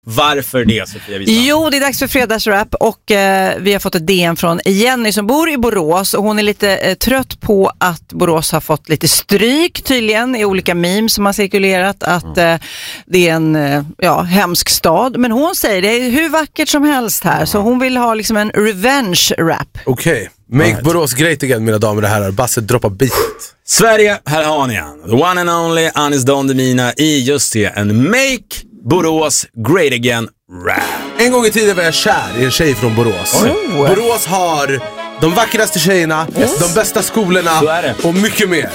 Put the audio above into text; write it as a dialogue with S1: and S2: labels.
S1: Varför det, Sofia Wisman?
S2: Jo, det är dags för fredagsrap och vi har fått ett DM från Jenny som bor i Borås och hon är lite trött på att Borås har fått lite stryk tydligen i olika memes som har cirkulerat att det är en hemsk stad. Men hon säger det är hur vackert som helst här så hon vill ha liksom en revenge-rap.
S3: Okej. Make Borås great again, mina damer och herrar. Basse, droppa beat.
S1: Sverige, här har ni han. The one and only Anis Don Demina i just det, en Make Borås great again rap.
S3: En gång i tiden var jag kär i en tjej från Borås. Borås har de vackraste tjejerna, de bästa skolorna
S1: Så är det.
S3: och mycket mer.